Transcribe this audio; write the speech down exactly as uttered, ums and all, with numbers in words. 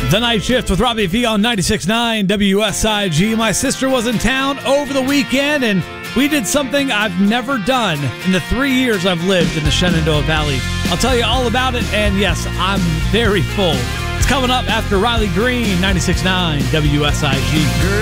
The Night Shift with Robbie V on ninety-six point nine W S I G. My sister was in town over the weekend, and we did something I've never done in the three years I've lived in the Shenandoah Valley. I'll tell you all about it, and yes, I'm very full. It's coming up after Riley Green, ninety-six point nine W S I G.